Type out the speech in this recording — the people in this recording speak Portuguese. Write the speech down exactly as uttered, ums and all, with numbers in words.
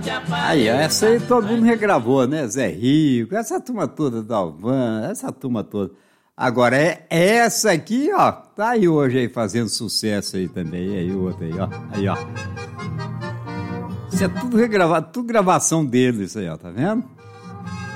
Aí, essa aí todo mundo regravou, né? Zé Rico, essa turma toda do Alvan, essa turma toda. Agora, é essa aqui, ó, tá aí hoje aí fazendo sucesso aí também. E aí, outra aí, ó. Aí, ó. Isso é tudo regravado, tudo gravação dele, isso aí, ó, tá vendo?